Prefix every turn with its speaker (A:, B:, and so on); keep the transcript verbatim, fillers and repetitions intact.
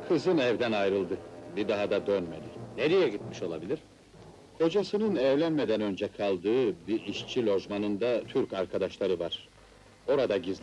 A: Kızın evden ayrıldı. Bir daha da dönmedi.
B: Nereye gitmiş olabilir?
A: Kocasının evlenmeden önce kaldığı bir işçi lojmanında Türk arkadaşları var. Orada gizli